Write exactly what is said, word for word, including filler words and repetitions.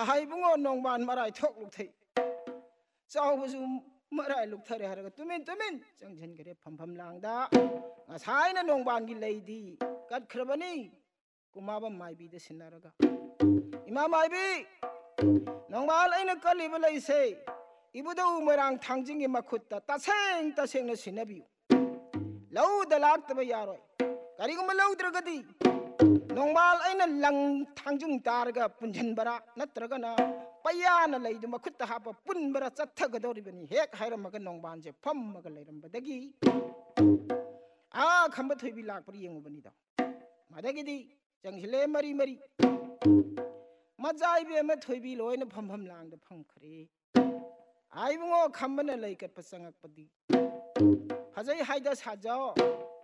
हाइबुंगो नोंबान मराय थोक लुकथै चावबसु मराय लुकथरे हरगा तुमिन तुमिन चंझनगरे फमफम लांगदा ngसायना नोंबानगी लैदी कटख्रबनी कुमाबा माइबीद सिन्नरगा इमा माइबी नोंबाल अइना कलिब लैसे इबुदौ मोरांग थांजिंगी मखुत्ता तसेंग तसेंगना सिनबियु लौदा लाक्तबा यारोय करिगुमा लौद्रगदी नोंबाल अइना लंग थांजुंग तारगा पुंझनबरा नत्रगना पयाना लैदु मखुत्ता हापा पुनबरा चत्थगदौरिबनी हेक हायरमगा नोंबानजे फम्मगा लैरमबदगी आ खंबा थोइबी लाकपरी येंगुबनीदा मदगिदी चंगसिले मरी मरी मजाइबे म थोइबी लोइना फमफम लांगदा फंखरे आइबुंगो खंबना लैकत पसंगकपदी फजै हाइदा साजाओ